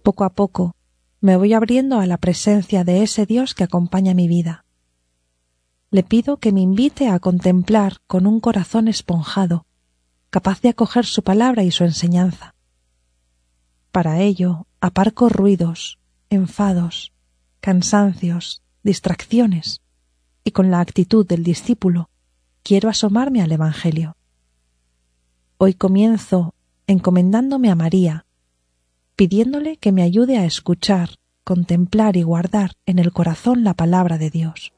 Poco a poco me voy abriendo a la presencia de ese Dios que acompaña mi vida. Le pido que me invite a contemplar con un corazón esponjado, capaz de acoger su palabra y su enseñanza. Para ello aparco ruidos, enfados, cansancios, distracciones, y con la actitud del discípulo quiero asomarme al Evangelio. Hoy comienzo encomendándome a María, pidiéndole que me ayude a escuchar, contemplar y guardar en el corazón la palabra de Dios.